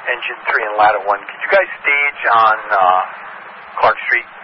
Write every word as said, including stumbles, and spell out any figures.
Engine three and Ladder one. Could you guys stage on uh, Clark Street?